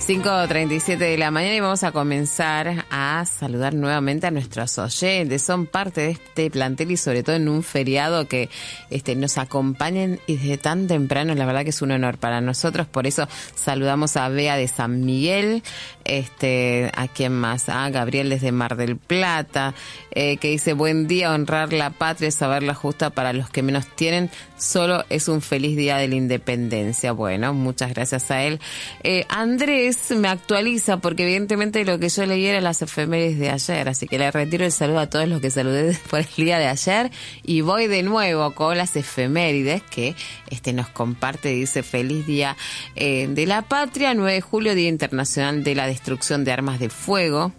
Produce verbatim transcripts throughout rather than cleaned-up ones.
cinco treinta y siete de la mañana y vamos a comenzar a saludar nuevamente a nuestros oyentes. Son parte de este plantel y sobre todo en un feriado que este, nos acompañen y desde tan temprano, la verdad que es un honor para nosotros. Por eso saludamos a Bea de San Miguel, este, a quién más, a Gabriel desde Mar del Plata, eh, que dice: buen día, honrar la patria, saberla justa para los que menos tienen, solo es un feliz día de la independencia. Bueno, muchas gracias a él. Eh, Andrés me actualiza porque evidentemente lo que yo leí era las efemérides de ayer, así que le retiro el saludo a todos los que saludé por el día de ayer y voy de nuevo con las efemérides que este nos comparte. Dice: feliz día eh, de la patria, nueve de julio, Día Internacional de la Destrucción de Armas de Fuego.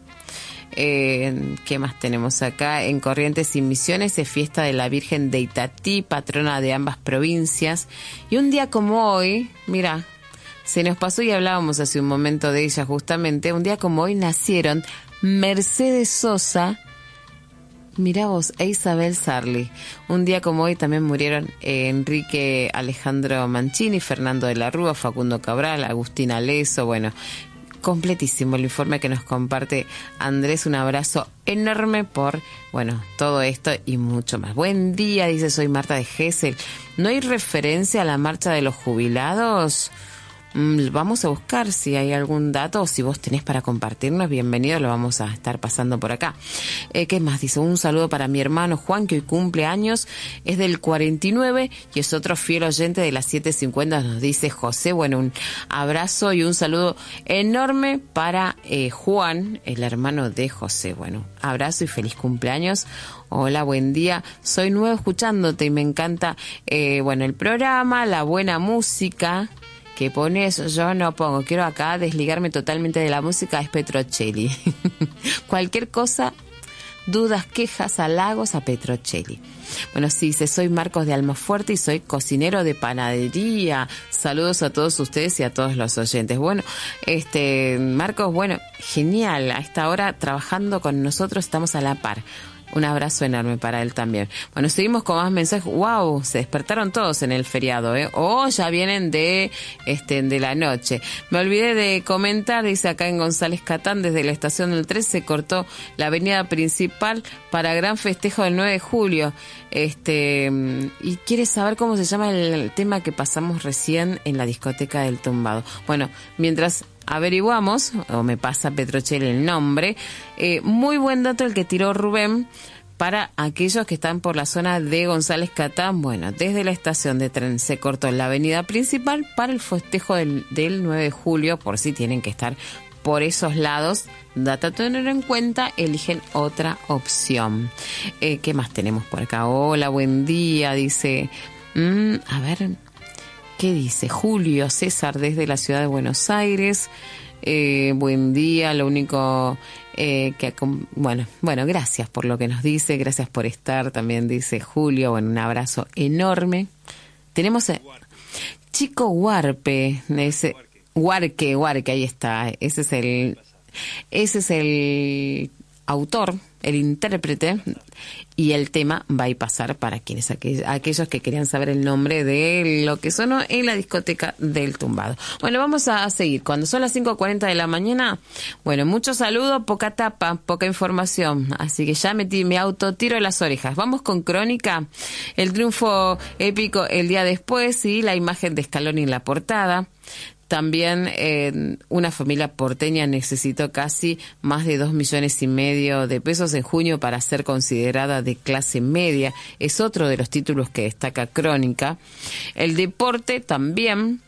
Eh, ¿Qué más tenemos acá? En Corrientes y Misiones es fiesta de la Virgen de Itatí, patrona de ambas provincias. Y un día como hoy, mira, se nos pasó y hablábamos hace un momento de ella justamente, un día como hoy nacieron Mercedes Sosa, mirá vos, e Isabel Sarli. Un día como hoy también murieron eh, Enrique Alejandro Mancini, Fernando de la Rúa, Facundo Cabral, Agustín Aleso. Bueno, completísimo el informe que nos comparte Andrés. Un abrazo enorme por, bueno, todo esto y mucho más. Buen día, dice: soy Marta de Gesell. ¿No hay referencia a la marcha de los jubilados? Vamos a buscar si hay algún dato o si vos tenés para compartirnos, bienvenido, lo vamos a estar pasando por acá. Eh, ¿Qué más? Dice: un saludo para mi hermano Juan, que hoy cumple años, es del cuarenta y nueve y es otro fiel oyente de las siete cincuenta, nos dice José. Bueno, un abrazo y un saludo enorme para eh, Juan, el hermano de José. Bueno, abrazo y feliz cumpleaños. Hola, buen día. Soy nuevo escuchándote y me encanta, eh, bueno, el programa, la buena música que pones. Yo no pongo, quiero acá desligarme totalmente de la música, es Petrocelli. Cualquier cosa, dudas, quejas, halagos a Petrocelli. Bueno, sí, dice: soy Marcos de Almafuerte y soy cocinero de panadería. Saludos a todos ustedes y a todos los oyentes. Bueno, este Marcos, bueno, genial, a esta hora trabajando con nosotros, estamos a la par. Un abrazo enorme para él también. Bueno, seguimos con más mensajes. Wow, se despertaron todos en el feriado, ¿eh? O ya vienen de este de la noche. Me olvidé de comentar, dice acá en González Catán, desde la estación del tres se cortó la avenida principal para gran festejo del nueve de julio. Este, y quiere saber cómo se llama el, el tema que pasamos recién en la discoteca del Tumbado. Bueno, mientras averiguamos, o me pasa Petrocelli el nombre, eh, muy buen dato el que tiró Rubén para aquellos que están por la zona de González Catán. Bueno, desde la estación de tren se cortó la avenida principal para el festejo del, del nueve de julio, por si tienen que estar por esos lados. Data a tener en cuenta, eligen otra opción. Eh, ¿Qué más tenemos por acá? Hola, buen día, dice... Mmm, a ver... ¿Qué dice? Julio César desde la ciudad de Buenos Aires. Eh, buen día, lo único eh, que... Bueno, bueno, gracias por lo que nos dice, gracias por estar, también dice Julio. Bueno, un abrazo enorme. Tenemos... Eh, Chico Huarpe, ese, Huarque, Huarque, ahí está. Ese es el... Ese es el autor, el intérprete, y el tema va a pasar para quienes aqu- aquellos que querían saber el nombre de lo que sonó en la discoteca del Tumbado. Bueno, vamos a seguir. Cuando son las cinco cuarenta de la mañana, bueno, mucho saludo, poca tapa, poca información, así que ya metí mi auto, tiro de las orejas. Vamos con Crónica, el triunfo épico el día después y la imagen de Scaloni en la portada. También eh, una familia porteña necesitó casi más de dos millones y medio de pesos en junio para ser considerada de clase media. Es otro de los títulos que destaca Crónica. El deporte también.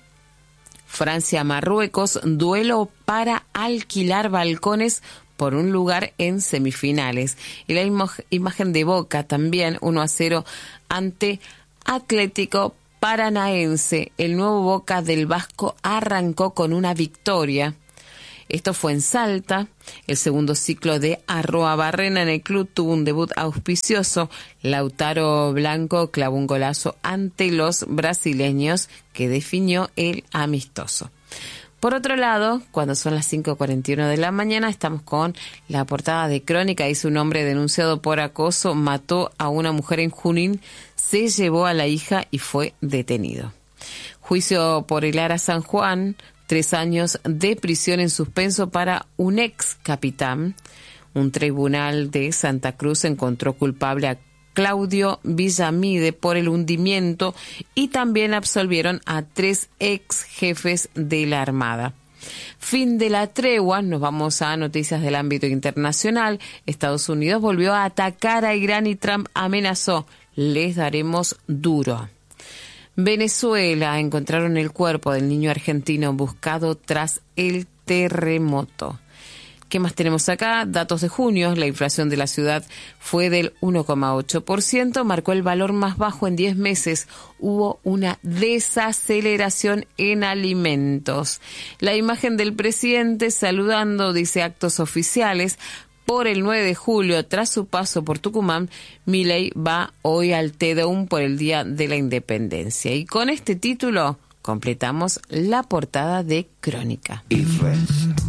Francia-Marruecos, duelo para alquilar balcones por un lugar en semifinales. Y la im- imagen de Boca también, uno a cero ante Atlético Paranaense. El nuevo Boca del Vasco arrancó con una victoria. Esto fue en Salta. El segundo ciclo de Arroabarrena en el club tuvo un debut auspicioso. Lautaro Blanco clavó un golazo ante los brasileños que definió el amistoso. Por otro lado, cuando son las cinco cuarenta y uno de la mañana, estamos con la portada de Crónica. Dice: un hombre denunciado por acoso mató a una mujer en Junín, se llevó a la hija y fue detenido. Juicio por el Ara San Juan tres años de prisión en suspenso para un ex capitán. Un tribunal de Santa Cruz encontró culpable a Claudio Villamide por el hundimiento y también absolvieron a tres ex jefes de la Armada. Fin de la tregua, nos vamos a noticias del ámbito internacional. Estados Unidos volvió a atacar a Irán y Trump amenazó: les daremos duro. Venezuela, encontraron el cuerpo del niño argentino buscado tras el terremoto. ¿Qué más tenemos acá? Datos de junio. La inflación de la ciudad fue del uno coma ocho por ciento, marcó el valor más bajo en diez meses. Hubo una desaceleración en alimentos. La imagen del presidente saludando, dice, actos oficiales. Por el nueve de julio, tras su paso por Tucumán, Milei va hoy al Tedeum por el Día de la Independencia. Y con este título completamos la portada de Crónica.